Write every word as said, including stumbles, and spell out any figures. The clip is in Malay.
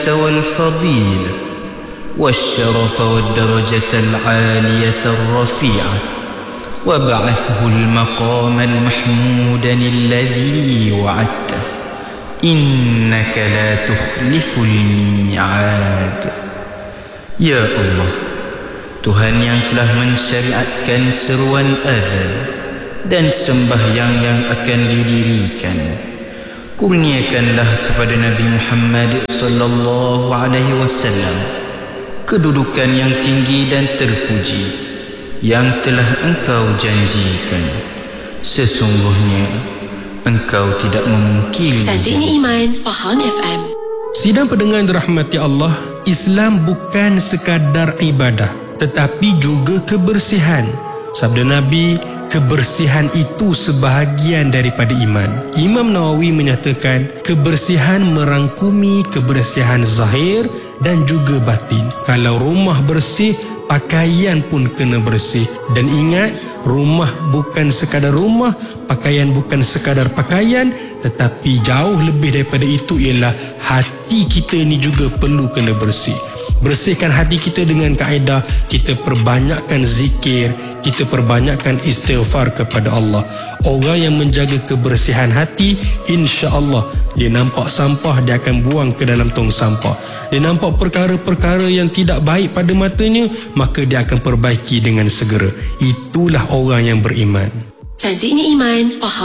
والفضيلة والشرف والدرجة العالية الرفيعة وابعثه المقام المحمود الذي وعدته إنك لا تخلف الميعاد. Ya Allah, Tuhan yang telah mensyariatkan seruan azan dan sembahyang yang akan didirikan, kurniakanlah kepada Nabi Muhammad sallallahu alaihi wasallam kedudukan yang tinggi dan terpuji yang telah Engkau janjikan. Sesungguhnya Engkau tidak memungkiri. Cantiknya Iman, Fahan F M. Sidang pendengar dirahmati Allah, Islam bukan sekadar ibadah tetapi juga kebersihan. Sabda Nabi, kebersihan itu sebahagian daripada iman. Imam Nawawi menyatakan kebersihan merangkumi kebersihan zahir dan juga batin. Kalau rumah bersih, pakaian pun kena bersih. Dan ingat, rumah bukan sekadar rumah, pakaian bukan sekadar pakaian, tetapi jauh lebih daripada itu ialah hati kita ni juga perlu kena bersih. Bersihkan hati kita dengan kaedah kita perbanyakkan zikir, kita perbanyakkan istighfar kepada Allah. Orang yang menjaga kebersihan hati, insya-Allah dia nampak sampah, dia akan buang ke dalam tong sampah. Dia nampak perkara-perkara yang tidak baik pada matanya, maka dia akan perbaiki dengan segera. Itulah orang yang beriman. Cantiknya Iman, Fahan